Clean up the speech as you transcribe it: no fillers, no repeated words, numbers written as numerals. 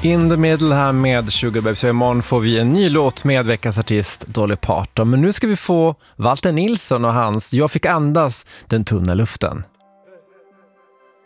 In the middle här med Sugar Babe. Så imorgon får vi en ny låt med veckans artist Dolly Parton. Men nu ska vi få Walter Nilsson och hans Jag fick andas den tunna luften.